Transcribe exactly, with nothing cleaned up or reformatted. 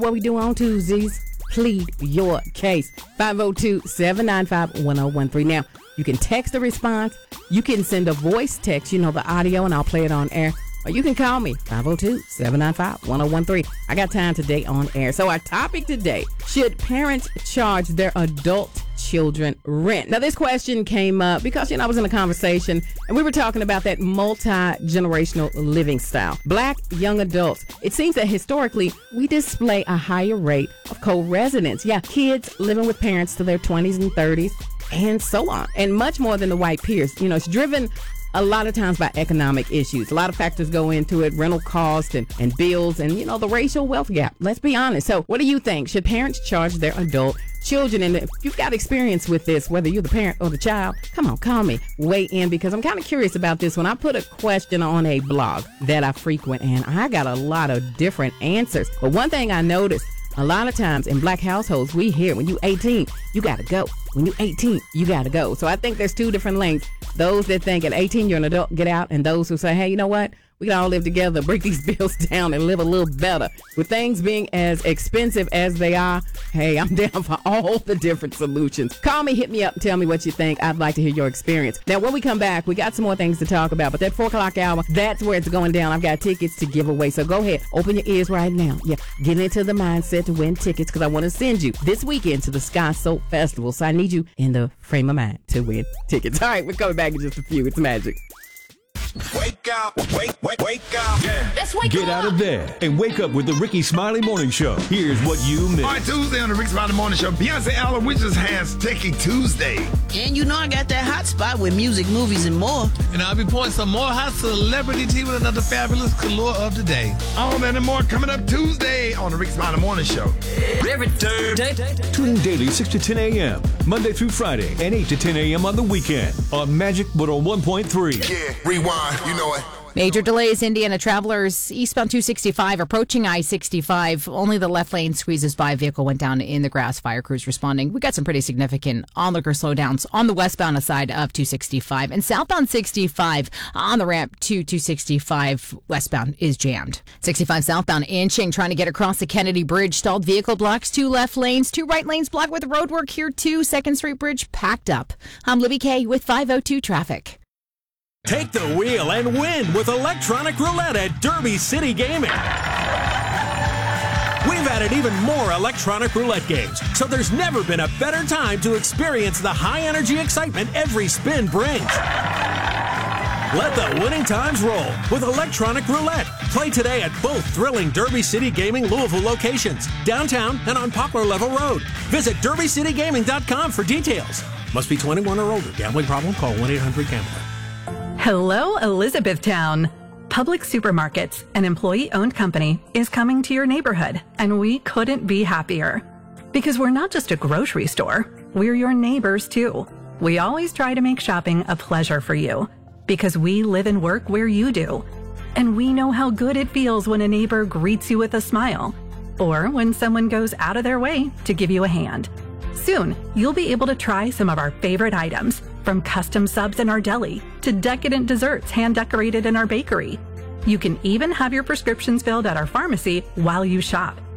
What we do on Tuesdays, plead your case. five oh two, seven nine five, one oh one three. Now, you can text a response. You can send a voice text, you know, the audio, and I'll play it on air. Or you can call me, five oh two, seven nine five, one oh one three. I got time today on air. So our topic today, should parents charge their adult children rent? Now, this question came up because, you know, I was in a conversation and we were talking about that multi-generational living style. Black young adults. It seems that historically we display a higher rate of co-residence. Yeah, kids living with parents to their twenties and thirties and so on. And much more than the white peers. You know, it's driven a lot of times by economic issues. A lot of factors go into it, rental costs and, and bills and, you know, the racial wealth gap. Let's be honest. So what do you think? Should parents charge their adult children? And if you've got experience with this, whether you're the parent or the child, come on, call me, weigh in, because I'm kind of curious about this one. I put a question on a blog that I frequent and I got a lot of different answers. But one thing I noticed, a lot of times in black households, we hear when you eighteen, you got to go. When you eighteen, you got to go. So I think there's two different lanes. Those that think at eighteen, you're an adult, get out. And those who say, hey, you know what? We can all live together, break these bills down and live a little better. With things being as expensive as they are, hey, I'm down for all the different solutions. Call me, hit me up, and tell me what you think. I'd like to hear your experience. Now, when we come back, we got some more things to talk about. But that four o'clock hour, that's where it's going down. I've got tickets to give away. So go ahead, open your ears right now. Yeah, get into the mindset to win tickets because I want to send you this weekend to the Sky Soap Festival. So I need you in the frame of mind to win tickets. All right, we're coming back in just a few. It's magic. Wake up, wake, wake, wake up. Yeah. Let's wake Get up. out of bed and wake up with the Ricky Smiley Morning Show. Here's what you missed. All right, Tuesday on the Ricky Smiley Morning Show, Beyonce Allen Witches has Techie Tuesday. And you know I got that hot spot with music, movies, and more. And I'll be pouring some more hot celebrity tea with another fabulous galore of the day. All that and more coming up Tuesday on the Ricky Smiley Morning Show. Every day. Tune in daily six to ten a.m., Monday through Friday, and eight to ten a.m. on the weekend on Magic one oh one point three. Yeah, rewind, you know it. Major delays. Indiana travelers eastbound two sixty-five approaching I sixty-five. Only the left lane squeezes by. Vehicle went down in the grass. Fire crews responding. We got some pretty significant onlooker slowdowns on the westbound side of two sixty-five. And southbound sixty-five on the ramp to two sixty-five westbound is jammed. sixty-five southbound inching, trying to get across the Kennedy Bridge. Stalled vehicle blocks. Two left lanes. Two right lanes blocked with road work here too. second Street Bridge packed up. I'm Libby K with five oh two traffic. Take the wheel and win with electronic roulette at Derby City Gaming. We've added even more electronic roulette games, so there's never been a better time to experience the high-energy excitement every spin brings. Let the winning times roll with electronic roulette. Play today at both thrilling Derby City Gaming Louisville locations, downtown and on Poplar Level Road. Visit derby city gaming dot com for details. Must be twenty-one or older. Gambling problem? Call one eight hundred gambler. Hello, Elizabethtown. Public Supermarkets, an employee-owned company, is coming to your neighborhood, and we couldn't be happier. Because we're not just a grocery store, we're your neighbors too. We always try to make shopping a pleasure for you, because we live and work where you do. And we know how good it feels when a neighbor greets you with a smile, or when someone goes out of their way to give you a hand. Soon, you'll be able to try some of our favorite items, from custom subs in our deli to decadent desserts hand-decorated in our bakery. You can even have your prescriptions filled at our pharmacy while you shop.